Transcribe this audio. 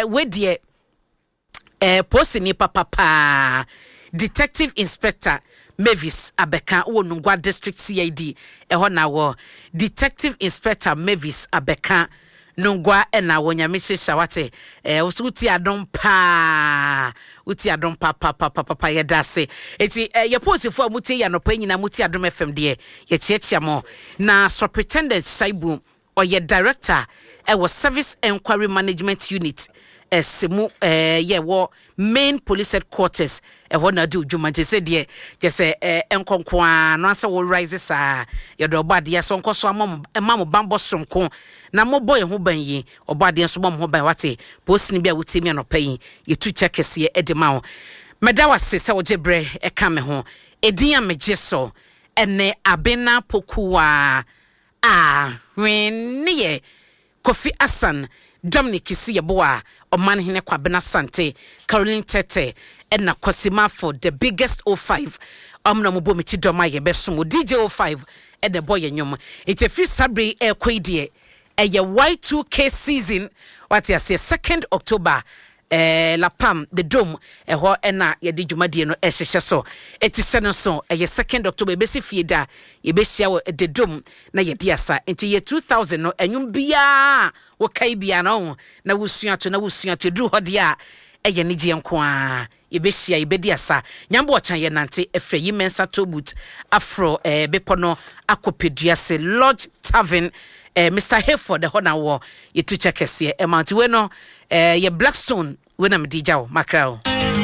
wedie post ni papa Detective Inspector Mavis Abeka Wonungwa District CID na wo Detective Inspector Mavis Abeka Nungwa na wonyamishe shawate uti adom pa papa yedase eti ye posifo muti ya no panyina muti adom FM de ye chiachia mo na Superintendent Saibu or director was Service Enquiry Management Unit semu wo main police headquarters na do dwumante se de je se enkonkwa no asa wo rise sa ye do obade so nkoso amam bambo sonko na mo boy ho ban yi obade so bom ho ban wate post ni bia wutimi anopai ye tu chekese de ma ho medawase se wo jebre ka me ho edin amegye so ene abena pokuwa when Kofi Asan Dominic Isiyaboa Oman Hine Kwabena Sante Caroline Tete na Kwasima for the biggest 05 amna mubo michi doma ye besumo DJ 05 the boy nyom it's a free sabri kwedie ye Y2K season what you say 2nd October La Pam the dome ho na ye di dwumadie no ehhehye so etisene so ye 2nd October be se fieda ye be hia the dome na ye di asa enti ye 2000 no enwum bia wo kai bia no na wusuato dru hode a ye ne gye nko a ye be hia ye be di asa nyambo ochan ye nante efre yi mensa tobut afro bepo no akopedua se Lodge Tavern Mr. Hayford the hona wo ye tu chekese amount we no ye Blackstone when I'm DJ Macro.